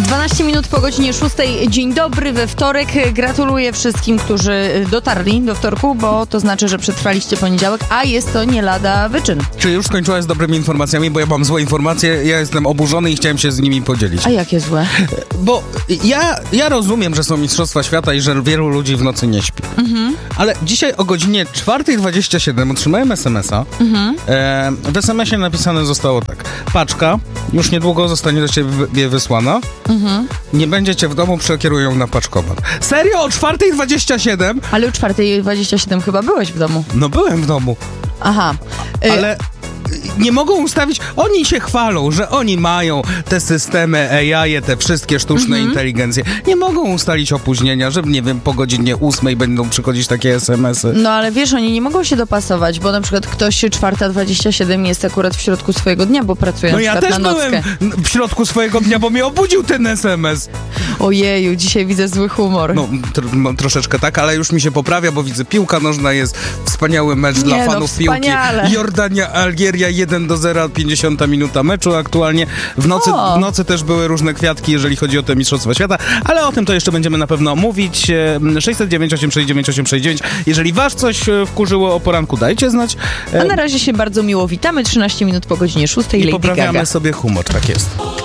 12 minut po godzinie 6. Dzień dobry we wtorek. Gratuluję wszystkim, którzy dotarli do wtorku, bo to znaczy, że przetrwaliście poniedziałek, a jest to nie lada wyczyn. Czy już skończyłaś z dobrymi informacjami? Bo ja mam złe informacje, ja jestem oburzony i chciałem się z nimi podzielić. A jakie złe? Bo ja rozumiem, że są Mistrzostwa Świata i że wielu ludzi w nocy nie śpi. Ale dzisiaj o godzinie 4:27 otrzymałem SMS-a. W SMS-ie napisane zostało tak. Paczka już niedługo zostanie do ciebie wysłana. Nie będziecie w domu, przekierują na paczkomat. Serio? O 4:27? Ale o 4:27 chyba byłeś w domu. No byłem w domu. Aha. Ale nie mogą ustawić, oni się chwalą, że oni mają te systemy AI, te wszystkie sztuczne inteligencje. Nie mogą ustalić opóźnienia, że nie wiem, po godzinie 8 będą przychodzić takie SMS-y. No ale wiesz, oni nie mogą się dopasować, bo na przykład ktoś 4:27 jest akurat w środku swojego dnia, bo pracuje No na ja przykład też na nockę. byłem w środku swojego dnia, bo mnie obudził ten SMS. Ojeju, dzisiaj widzę zły humor. No troszeczkę tak, ale już mi się poprawia, bo widzę, piłka nożna jest, wspaniały mecz dla fanów piłki. Jordania, Algieria 1-0, 50 minuta meczu aktualnie. W nocy też były różne kwiatki, jeżeli chodzi o te Mistrzostwa Świata, ale o tym to jeszcze będziemy na pewno mówić. 609 869 869. Jeżeli was coś wkurzyło o poranku, dajcie znać. A na razie się bardzo miło witamy. 13 minut po godzinie 6. I Lady poprawiamy Gaga. sobie humor, tak jest.